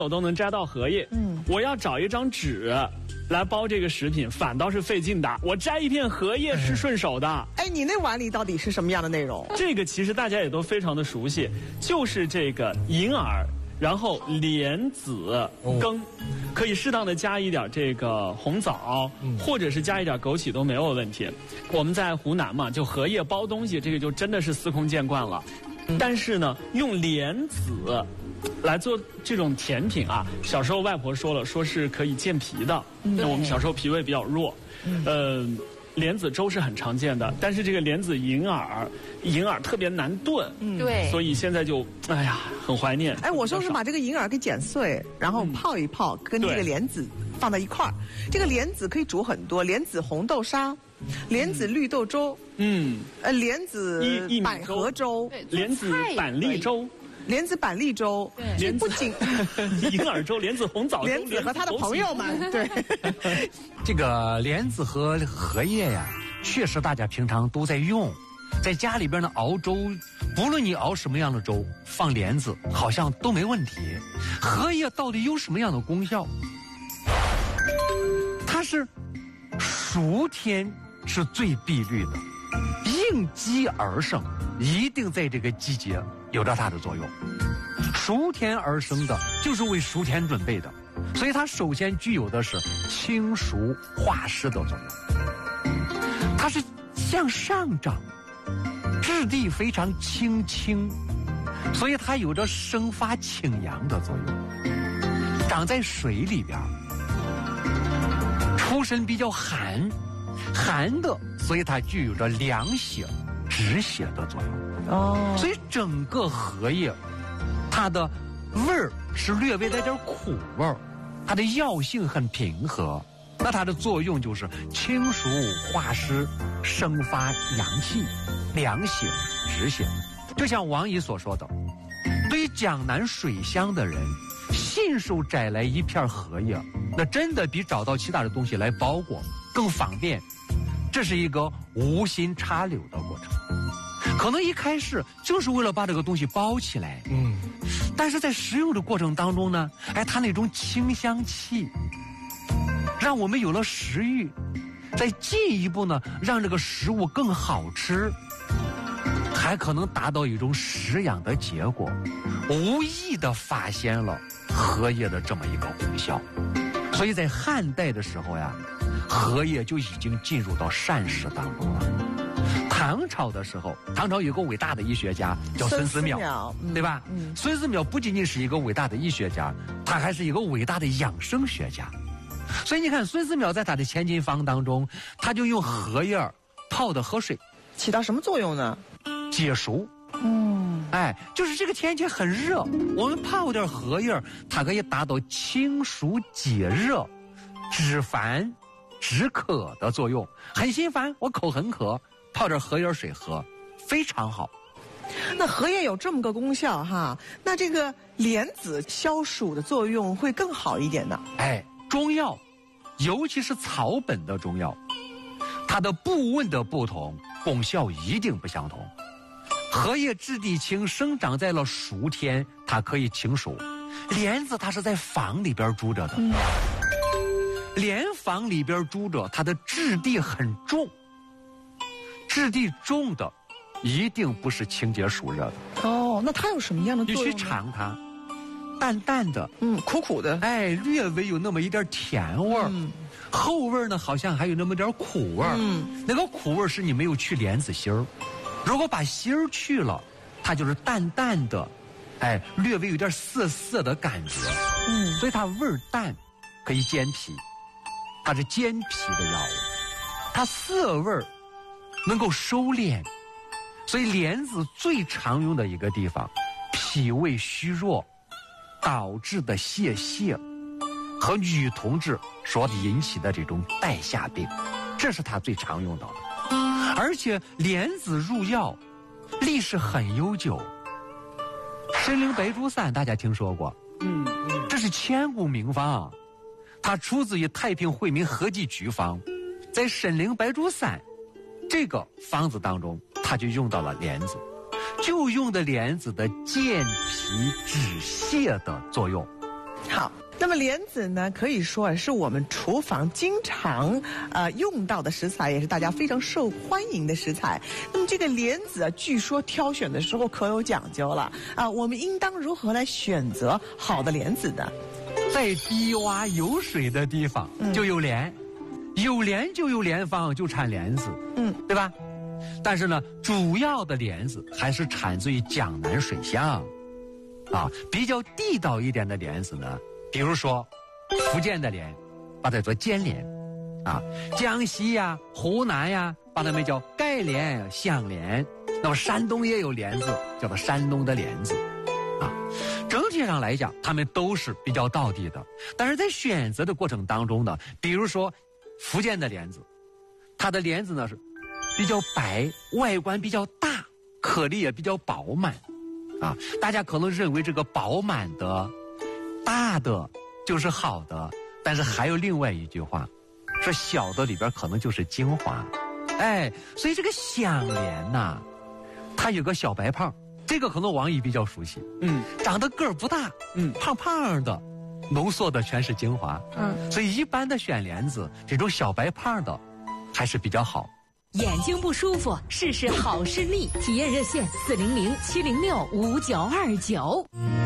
我都能摘到荷叶。我要找一张纸来包这个食品，反倒是费劲的。我摘一片荷叶是顺手的。 哎，你那碗里到底是什么样的内容？ 这个其实大家也都非常的熟悉，就是这个银耳，然后莲子羹，可以适当的加一点这个红枣，或者是加一点枸杞都没有问题。我们在湖南嘛，就荷叶包东西，这个就真的是司空见惯了。但是呢，用莲子来做这种甜品啊，小时候外婆说了，说是可以健脾的。那我们小时候脾胃比较弱，莲子粥是很常见的，但是这个莲子银耳特别难炖， 对， 所以现在就很怀念。 哎，我说是把这个银耳给剪碎，然后泡一泡，跟这个莲子放在一块儿。这个莲子可以煮很多，莲子红豆沙、莲子绿豆粥，莲子百合粥、 莲子板栗粥。 莲子板栗粥， 莲不仅银耳粥、莲子红枣粥、 莲子和他的朋友们，对， 这个莲子和荷叶呀，确实大家平常都在用，在家里边呢熬粥，不论你熬什么样的粥，放莲子好像都没问题。荷叶到底有什么样的功效？它是暑天是最碧绿的，应季而生，一定在这个季节有着它的作用。暑天而生的，就是为暑天准备的，所以它首先具有的是清暑化湿的作用。它是向上长，质地非常轻，所以它有着生发清阳的作用。长在水里边，出身比较寒的，所以它具有着凉血止血的作用。所以整个荷叶它的味儿是略微带点苦味儿，它的药性很平和，那它的作用就是清暑化湿、生发阳气、凉血止血。就像王姨所说的，对于江南水乡的人，信手摘来一片荷叶，那真的比找到其他的东西来包裹更方便。这是一个无心插柳的过程，可能一开始就是为了把这个东西包起来，但是在食用的过程当中呢，它那种清香气让我们有了食欲，再进一步呢，让这个食物更好吃，还可能达到一种食养的结果，无意的发现了荷叶的这么一个功效。所以在汉代的时候呀，荷叶就已经进入到膳食当中了。唐朝的时候，唐朝有个伟大的医学家叫孙思邈，对吧？孙思邈不仅仅是一个伟大的医学家，他还是一个伟大的养生学家。所以你看，孙思邈在他的千金方当中，他就用荷叶泡的河水， 起到什么作用呢？ 解暑。就是这个天气很热，我们泡点荷叶，它可以达到清暑解热、止烦止渴的作用。很心烦，我口很渴，泡点荷叶水喝，非常好。 那荷叶有这么个功效哈，那这个莲子消暑的作用会更好一点呢？ 中药，尤其是草本的中药，它的部位的不同，功效一定不相同。荷叶质地轻，生长在了暑天，它可以清暑。莲子它是在房里边住着的，莲房里边住着，它的质地很重，质地重的一定不是清洁暑热的。 那它有什么样的作用？ 你去尝它，淡淡的， 苦苦的， 略微有那么一点甜味儿，后味呢好像还有那么点苦味儿，那个苦味是你没有去莲子心儿。如果把心儿去了，它就是淡淡的，略微有点涩涩的感觉，所以它味儿淡，可以健脾，它是健脾的药物。它涩味儿能够收敛，所以莲子最常用的一个地方，脾胃虚弱导致的泄泻和女同志所引起的这种带下病，这是它最常用到的。而且莲子入药历史很悠久，参苓白术散大家听说过？这是千古名方，它出自于太平惠民合剂局方，在参苓白术散这个方子当中，它就用到了莲子，就用的莲子的健脾止泻的作用。 好。那么莲子呢，可以说是我们厨房经常用到的食材，也是大家非常受欢迎的食材。那么这个莲子啊，据说挑选的时候可有讲究了啊。我们应当如何来选择好的莲子呢？ 在低洼有水的地方就有莲，有莲就有莲坊，就产莲子，对吧？但是呢，主要的莲子还是产自于江南水乡，啊，比较地道一点的莲子呢。比如说，福建的莲，把它做尖莲，啊，江西呀、湖南呀，把它们叫盖莲、香莲。那么山东也有莲子，叫做山东的莲子，啊，整体上来讲，它们都是比较道地的。但是在选择的过程当中呢，比如说福建的莲子，它的莲子呢是比较白，外观比较大，颗粒也比较饱满，啊，大家可能认为这个饱满的。大的就是好的，但是还有另外一句话，说小的里边可能就是精华，哎，所以这个香莲呐，它有个小白胖，这个可能王姨比较熟悉，长得个儿不大，胖胖的，浓缩的全是精华，所以一般的选莲子，这种小白胖的还是比较好。 眼睛不舒服，试试好视力，体验热线400-706-5929。